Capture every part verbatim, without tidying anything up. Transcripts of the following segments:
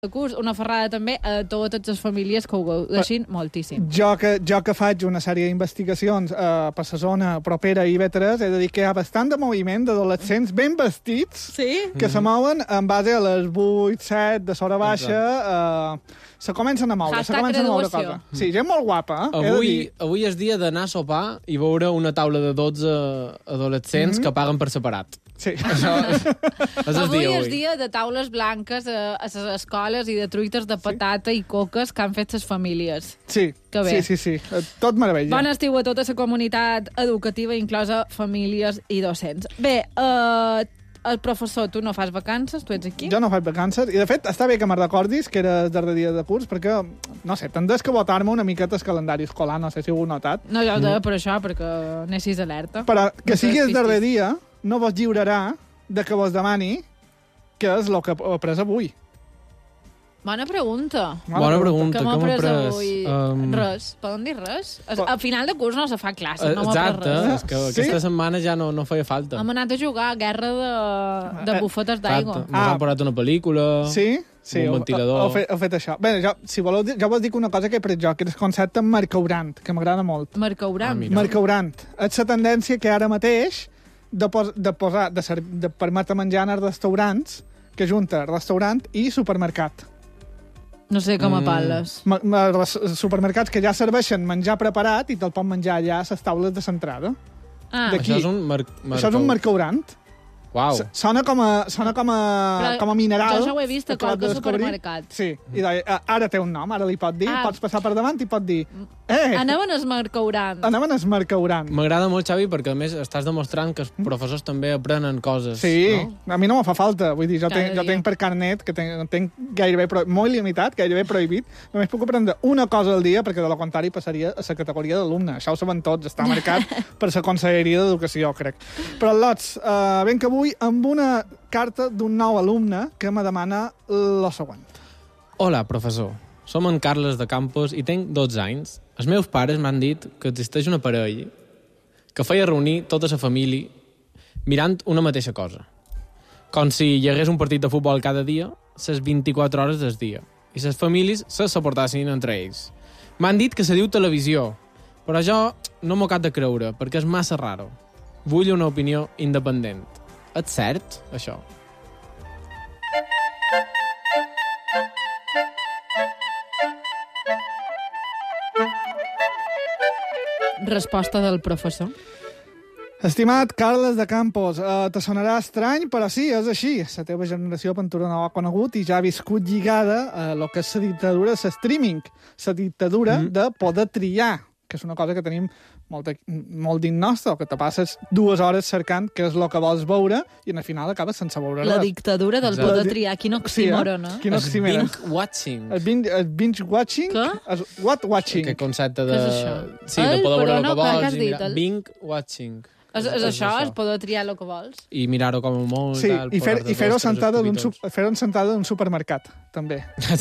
de curs, una ferrada també a totes les famílies que ho gaudeixin moltíssim. Jo que, jo que faig una sèrie d'investigacions eh, per la zona propera a I V tres, he de dir que hi ha bastant de moviment d'adolescents ben vestits sí? que mm-hmm. se mouen en base a les vuit, set de sora baixa, eh, se comencen a moure, se comencen a moure coses. Sí, gent molt guapa, eh? Avui, avui és dia d'anar a sopar i veure una taula de dotze adolescents mm-hmm. que paguen per separat. Sí. Això és, és el avui dia, és dia de taules blanques a, a les escoles i de truites de patata sí. i coques que han fet les famílies. Sí, que bé. sí, sí, sí. Tot meravella. Bon estiu a tota la comunitat educativa, inclosa famílies i docents. Bé, eh, el professor, tu no fas vacances, tu ets aquí? Jo no faig vacances, i de fet està bé que me'n recordis que era el darrer dia de curs, perquè, no sé, tendràs que votar-me una miqueta el calendari escolar, no sé si ho heu notat. No, jo ho deia per això, perquè anessis alerta. Però que no sigui el darrer dia no vos lliurarà de que vos demani què és el que he après avui. Bona pregunta. Bona pregunta. Que m'ha Com après pres? avui? Um... Res. Poden dir res? Però... Al final de curs no se fa classe, no m'ha après Exacte, res. és que aquesta sí? setmana ja no, no feia falta. Hem anat a jugar a guerra de, de bufetes d'aigua. Ens ah. han posat una pel·lícula, sí? Sí, un ventilador... Heu fet, fet això. Bé, jo, si voleu, jo vos dic una cosa que he après jo, que és el concepte marcaurant, que m'agrada molt. Marcaurant? Ah, marcaurant. És la tendència que ara mateix de, pos, de, posar, de, ser, de permetre menjar en els restaurants, que junta restaurant i supermercat. No sé com a Mm. parles. Ma, ma, supermercats que ja serveixen menjar preparat i te'l pot menjar allà a les taules de l'entrada. Ah. Això és un mar... Això és un marcaurant. Uau. Sona com a, sona com a, Però com a mineral. jo ja ho he vist a qualque supermercat. Sí, i deia, ara té un nom, ara li pot dir, Ah. pots passar per davant i pot dir... Eh, Anaven al marcaurant. anaven al marcaurant. M'agrada molt, Xavi, perquè a més estàs demostrant que els professors també aprenen coses. Sí, no? a mi no me fa falta. Vull dir, jo, Cada tenc, jo dia. tenc per carnet, que tenc, tenc gairebé pro, molt limitat, gairebé prohibit. Només puc aprendre una cosa al dia, perquè de lo contrari passaria a la categoria d'alumne. Això ho saben tots, està marcat per la Conselleria d'Educació, crec. Però, Lots, eh, ben que avui amb una carta d'un nou alumne que me demana lo següent. Hola, professor. Som en Carles de Campos i tenc dotze anys. Els meus pares m'han dit que existeix una parella que feia reunir tota la família mirant una mateixa cosa. Com si hi hagués un partit de futbol cada dia, les vint-i-quatre hores del dia, i les famílies se suportassin entre ells. M'han dit que se diu televisió, però jo no m'ho cap de creure, perquè és massa raro. Vull una opinió independent. És cert, això? Resposta del professor. Estimat Carles de Campos, eh, te sonarà estrany, però sí, és així. La teva generació pentura no ho ha conegut i ja ha viscut lligada a el que és la dictadura, la streaming, la dictadura mm. de poder triar, que és una cosa que tenim molt, molt dins nostre, que te passes dues hores cercant què és el que vols veure i al final acabes sense veure La res. dictadura del Exacte. poder triar. Quin oxímoron, Sí, eh? eh? Quin oxímoron. Binge watching. El binge, el binge watching? Què? És what watching? Aquest concepte de... Què és això? Sí, de Ai, poder veure però el no, que què vols has i dit? mirar... El- Binge watching. És, és, és això, és poder triar el que vols. I mirar-ho com a molt. Sí, tal, i, fer, posar-te i fer-ho dos, tres sentada d'un estupidons. su- fer-ho sentada d'un supermercat, també.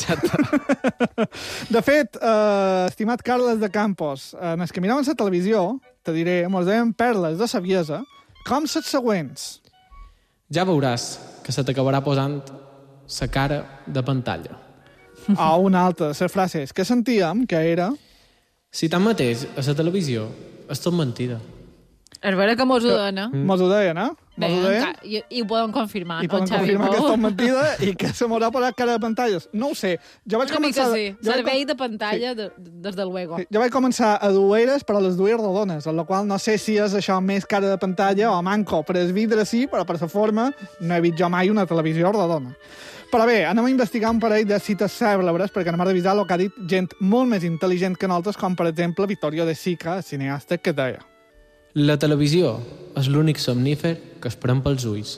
Exacte. De fet, eh, estimat Carles de Campos, en els que miraven la televisió, te diré, mos deien perles de saviesa, com les següents. Ja veuràs que se t'acabarà posant sa cara de pantalla. O una altra, les frases que sentíem, que era... Si tanmateix, a la televisió és tot mentida. És vera que mos ho dona. Mm. Mos ho deien, eh? Bé, Mos ho deien. enca- i, i ho poden confirmar, I no, poden Xavi? confirmar que és Oh. tot mentida i que se m'haurà posat cara de pantalles. No ho sé. Jo vaig Una mica començar... sí. jo vaig Servei com- de pantalla, de, des de luego. Sí, jo vaig començar a dueres, però les dues rodones, en la qual no sé si és això més cara de pantalla o manco. Per el vidre sí, però per la forma no he vist jo mai una televisió rodona. Però bé, anem a investigar un parell de cites cèlebres perquè anem a revisar el que ha dit gent molt més intel·ligent que nosaltres, com per exemple Vittorio De Sica, cineasta, que deia: La televisió és l'únic somnífer que es pren pels ulls.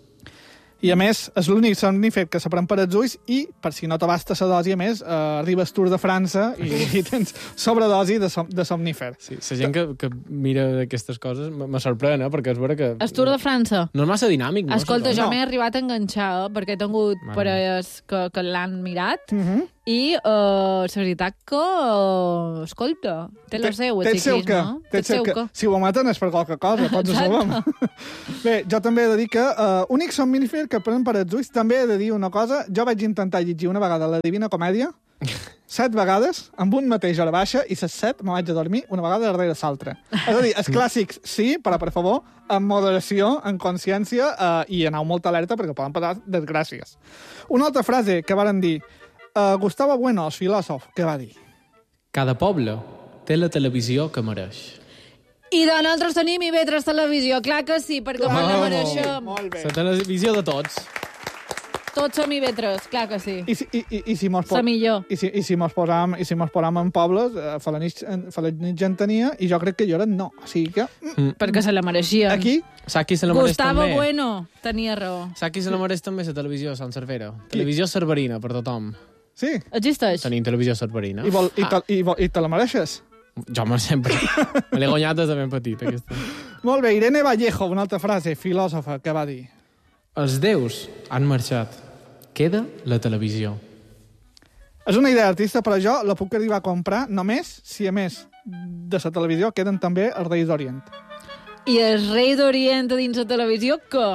I a més, és l'únic somnífer que se pren per els ulls i, per si no t'abasta la dosi, a més, eh, arribes Tour de França i, i tens sobredosi de, som, de somnífer. Sí, la gent que, que mira aquestes coses m- me sorprèn, eh? Perquè és vera que... El Tour de França. No és massa dinàmic, no? Escolta, Suposo. jo No. m'he arribat a enganxar, eh, perquè he tingut Mare parelles que, que l'han mirat, Uh -huh. I uh, la veritat que, uh, escolta, té el seu, el té el seu psiquisme. que, té el seu que. Si ho maten és per qualque cosa, tots ho sabem. Bé, jo també he de dir que uh, únics somnífers que prenen per els ulls. També he de dir una cosa, jo vaig intentar llegir una vegada la Divina Comèdia, set vegades, amb un mateix hora baixa, i les set me vaig a dormir una vegada darrere l'altra. És a dir, els clàssics sí, però per favor, amb moderació, en consciència, uh, i aneu molt alerta perquè poden passar desgràcies. Una altra frase que varen dir, uh, Gustavo Bueno, el filòsof, què va dir? Cada poble té la televisió que mereix. I de nosaltres tenim I V tres Televisió, clar que sí, perquè Clar, molt la molt mereixem. Molt bé. La televisió de tots. Tots som I V tres, clar que sí. I si, i, i, i si mos po- La millor. I si, i si mos posam, i si mos posam en pobles, eh, fa la nit, fa la nit gent tenia, i jo crec que jo era no. O sigui que, mm, Perquè se la mereixien. aquí, Saps qui se la mereix Gustavo també? Bueno tenia raó. Saps qui se la mereix també? La televisió, Sant Cervera. Televisió cerverina per tothom. sí. Existeix? Tenim televisió cerverina. I, vol, i, Ah, te, i, vol, I te la mereixes? jo me sempre... Me l'he guanyat des de ben petit, aquesta. Molt bé, Irene Vallejo, una altra frase, filòsofa, que va dir? Els déus han marxat. Queda la televisió. És una idea artista, però jo la puc arribar a comprar només si, a més de la televisió, queden també els Reis d'Orient. I el rei d'Orient a dins la televisió, què?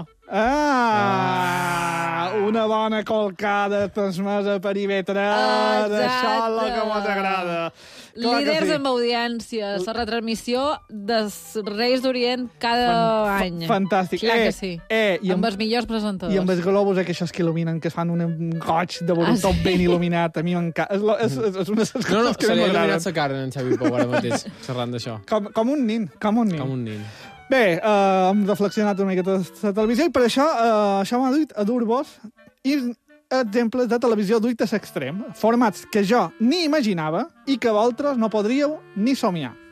Ah, una bona colcada transmesa per I V tres, Exacte. això és el que mos agrada. Clar que Líders sí. amb audiència, la retransmissió dels Reis d'Orient cada Fan- any. Fantàstic. Clar eh, que sí. Eh, i amb amb, els millors presentadors. I amb els globus aquests que il·luminen, que es fan un goig de veure Ah, tot sí? ben il·luminat. A mi m'encanta. És, lo- és, és, és una de les coses No, no, que se li ha m'agraden. il·luminat la cara en Xavi Pou ara mateix, xerrant d'això. Com, com un nin, com un nin. Com un nin. Bé, uh, hem reflexionat una miqueta de la televisió i per això uh, això m'ha dut a dur-vos i exemples de televisió duit a l'extrem, formats que jo ni imaginava i que vosaltres no podríeu ni somiar.